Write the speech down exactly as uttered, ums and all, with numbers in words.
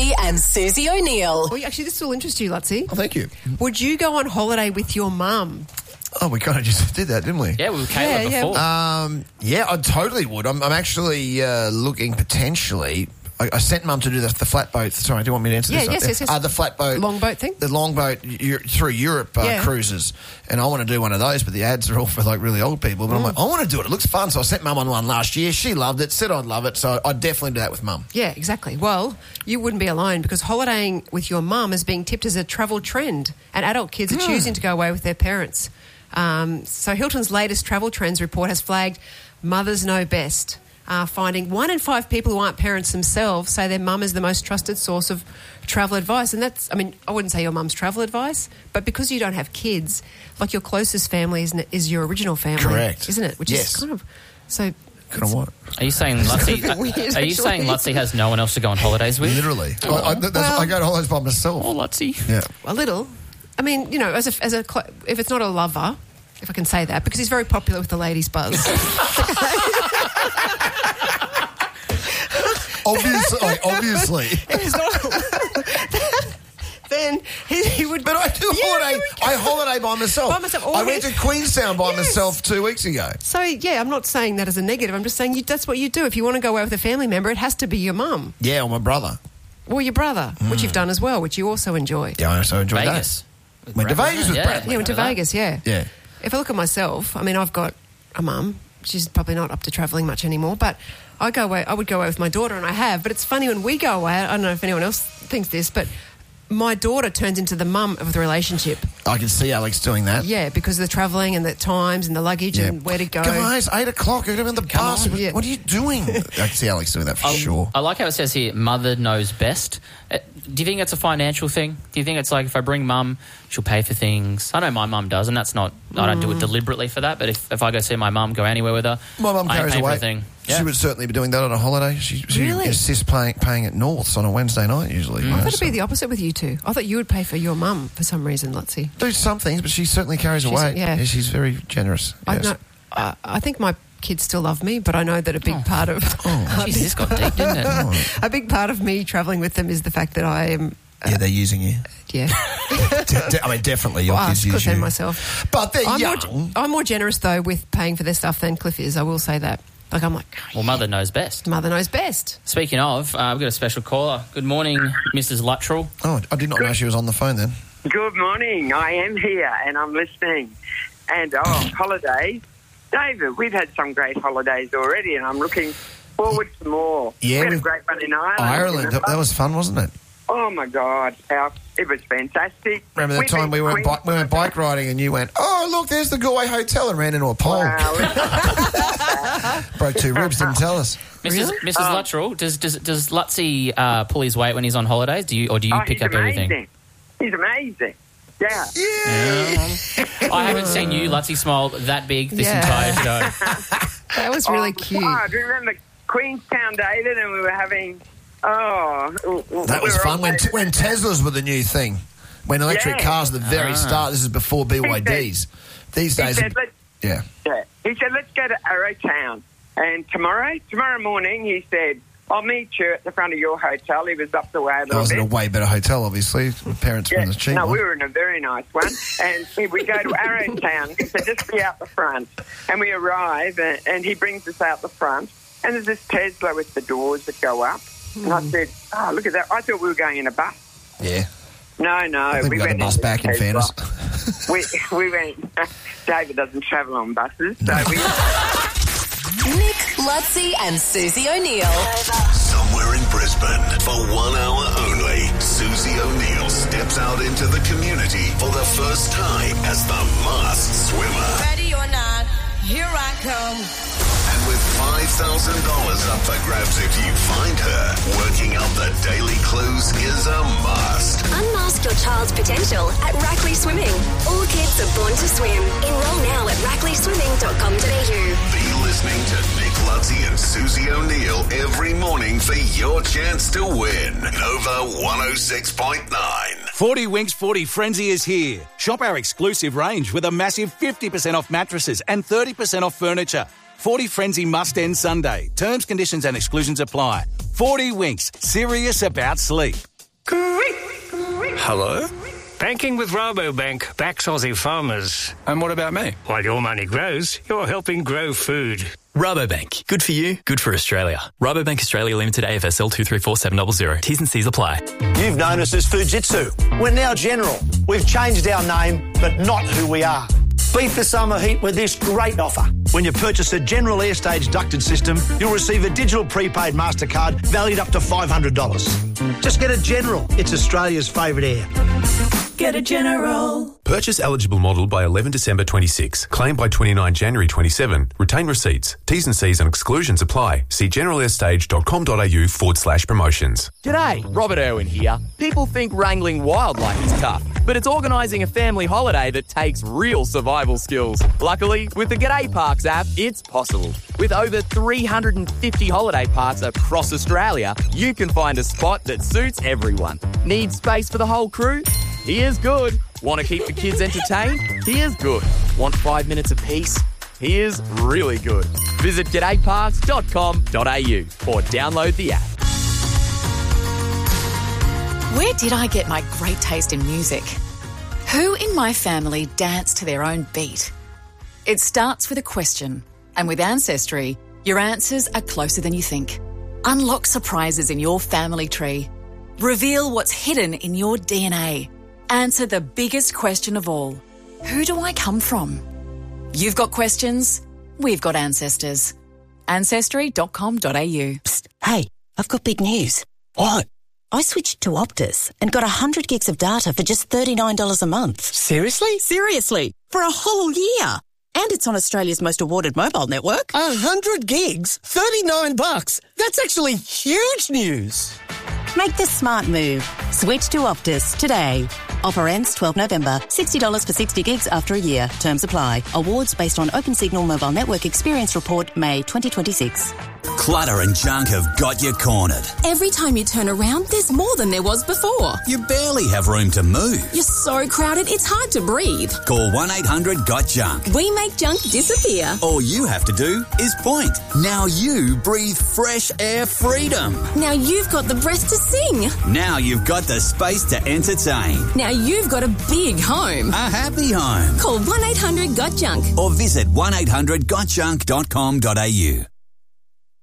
Lutzi and Susie O'Neill. Well, actually, this will interest you, Lutzi. Oh, thank you. Would you go on holiday with your mum? Oh, we kind of just did that, didn't we? Yeah, with Kayla Yeah, yeah. before. Um, yeah, I totally would. I'm, I'm actually uh, looking potentially. I, I sent Mum to do the, the flatboat. Sorry, do you want me to answer Yeah, this? yes, yes, yes. Uh, the flatboat. Longboat thing? The longboat eu- through Europe uh, Yeah. cruises. And I want to do one of those, but the ads are all for like really old people. But I'm like, I want to do it. It looks fun. So I sent Mum on one last year. She loved it, said I'd love it. So I'd definitely do that with Mum. Yeah, exactly. Well, you wouldn't be alone because holidaying with your mum is being tipped as a travel trend, and adult kids are choosing to go away with their parents. Um, so Hilton's latest travel trends report has flagged mothers know best, uh, finding one in five people who aren't parents themselves say their mum is the most trusted source of travel advice. And that's, I mean, I wouldn't say your mum's travel advice, but because you don't have kids, like your closest family is, is your original family. Correct. Isn't it? Which Yes. is kind of, so... Kind of what? Are you saying Lutzi? a bit weird, are you actually. saying Lutzi has no one else to go on holidays with? Literally. I, I, that's, Well- I go to holidays by myself. Oh, Lutzi. Yeah. A little. I mean, you know, as a, as a cl- if it's not a lover, if I can say that, because he's very popular with the ladies' buzz. Obviously. Obviously. If it's not, then he, he would. But I do Yeah, holiday. you would- I holiday by myself. By myself. I went to Queenstown by Yes. myself two weeks ago. So yeah, I'm not saying that as a negative. I'm just saying you, that's what you do. If you want to go away with a family member, it has to be your mum Yeah, or my brother. or your brother, which you've done as well, which you also enjoy. Yeah, I also enjoyed Vegas. that. Went to Vegas with Yeah. Bradley. Yeah, went to Remember that? Vegas. Yeah. Yeah. If I look at myself, I mean, I've got a mum. She's probably not up to travelling much anymore, but I go away. I would go away with my daughter, and I have. But it's funny when we go away. I don't know if anyone else thinks this, but my daughter turns into the mum of the relationship. I can see Alex doing that. Yeah, because of the travelling and the times and the luggage Yeah. and where to go. Guys, eight o'clock. You're on the bus. on. What, Yeah. what are you doing? I can see Alex doing that for I- sure. I like how it says here, mother knows best. Uh, do you think it's a financial thing? Do you think it's like if I bring mum, she'll pay for things? I know my mum does, and that's not, I don't do it deliberately for that, but if, if I go see my mum, go anywhere with her, My mum I ain't carries paying for away. a thing. Yeah. She would certainly be doing that on a holiday. She, she Really? insists paying, paying at North's on a Wednesday night usually. you know, I thought it'd so- be the opposite with you two. I thought you would pay for your mum for some reason, Lutzi. do some things, but she certainly carries She's- away. yeah. She's very generous. I Yes. know. I, I think my kids still love me, but I know that a big Oh. part of Jeez, this got deep, didn't it? a big part of me travelling with them is the fact that I am. Yeah, they're using you. Yeah, De- de- I mean, definitely your well, kids I use could you. myself. But they're I'm young. more, I'm more generous though with paying for their stuff than Cliff is. I will say that. Like I'm like, Well, mother knows best. mother knows best. Speaking of, uh, we've got a special caller. Good morning, Missus Luttrell. Oh, I did not know she was on the phone then. Good morning. I am here and I'm listening. And, oh, holidays. David, we've had some great holidays already and I'm looking forward to more. Yeah, we had a we've- great one in Ireland. Ireland, that, that was fun, wasn't it? Oh, my God. Our, it was fantastic. Remember that We've time been we went, Queen- bi- we went bike riding and you went, oh, look, there's the Galway Hotel, and ran into a pole. Wow. Broke two ribs, didn't tell us. Missus Really? Missus Um, Luttrell, does does does Lutzi uh, pull his weight when he's on holidays? Do you or do you oh, pick he's up amazing. everything? He's amazing. Yeah. Yeah. I haven't seen you, Lutzi, smile that big this Yeah. entire show. That was really oh, cute. God, remember Queenstown, David, and we were having, oh. That we was were fun when, always- when Teslas were the new thing. When electric Yeah. cars, at the very Ah. start, this is before B Y Ds. These He days, said, let's, yeah. yeah. He said, let's go to Arrowtown. And tomorrow, tomorrow morning, he said, I'll meet you at the front of your hotel. He was up the way a I little was in bit. a way better hotel, obviously. My parents were in the cheap no, one. we were in a very nice one. And we we go to Arrowtown. He said, just be out the front. And we arrive, and, and he brings us out the front. And there's this Tesla with the doors that go up. And I said, oh, look at that. I thought we were going in a bus. Yeah. No, no. I think we got the went bus in back, in Tesla. fairness. we, we went, David doesn't travel on buses, so we... Nick, Lutzi and Susie O'Neill. Somewhere in Brisbane, for one hour only, Susie O'Neill steps out into the community for the first time as the masked swimmer. Ready or not, here I come. And with five thousand dollars up for grabs if you find her, working out the daily clues is a must. Unmask your child's potential at Rackley Swimming. All kids are born to swim. Enroll now at rackley swimming dot com dot a u. Be listening to Nick Lutzi and Susie O'Neill every morning for your chance to win. Nova one oh six point nine. forty Winks forty Frenzy is here. Shop our exclusive range with a massive fifty percent off mattresses and thirty percent off furniture. forty Frenzy must end Sunday. Terms, conditions and exclusions apply. forty Winks, serious about sleep. Hello? Banking with Rabobank backs Aussie farmers. And what about me? While your money grows, you're helping grow food. Rabobank. Good for you, good for Australia. Rabobank Australia Limited, A F S L two three four seven zero zero. T's and C's apply. You've known us as Fujitsu. We're now General. We've changed our name, but not who we are. Beat the summer heat with this great offer. When you purchase a General Airstage ducted system, you'll receive a digital prepaid MasterCard valued up to five hundred dollars. Just get a General. It's Australia's favourite air. Get a General. Purchase eligible model by eleven December twenty-six. Claim by twenty-nine January twenty-seven. Retain receipts. T's and C's and exclusions apply. See generalair.stage.com.au forward slash promotions. G'day, Robert Irwin here. People think wrangling wildlife is tough, but it's organising a family holiday that takes real survival skills. Luckily, with the G'day Parks app, it's possible. With over three hundred fifty holiday parks across Australia, you can find a spot that suits everyone. Need space for the whole crew? Here's good. Want to keep the kids entertained? Here's good. Want five minutes of peace? Here's really good. Visit g'day parks dot com dot a u or download the app. Where did I get my great taste in music? Who in my family danced to their own beat? It starts with a question, and with Ancestry, your answers are closer than you think. Unlock surprises in your family tree. Reveal what's hidden in your D N A. Answer the biggest question of all. Who do I come from? You've got questions, we've got ancestors. ancestry dot com dot a u. Psst, hey, I've got big news. What? I switched to Optus and got one hundred gigs of data for just thirty-nine dollars a month. Seriously? Seriously, for a whole year. And it's on Australia's most awarded mobile network. A hundred gigs? thirty-nine bucks? That's actually huge news. Make the smart move. Switch to Optus today. Offer ends twelfth November. sixty dollars for sixty gigs after a year. Terms apply. Awards based on OpenSignal Mobile Network Experience Report, May twenty twenty-six. Clutter and junk have got you cornered. Every time you turn around, there's more than there was before. You barely have room to move. You're so crowded, it's hard to breathe. Call one eight hundred got junk. We make junk disappear. All you have to do is point. Now you breathe fresh air freedom. Now you've got the breath to sing. Now you've got the space to entertain. Now you've got a big home. A happy home. Call one eight hundred got junk. Or visit one eight hundred got junk dot com dot a u.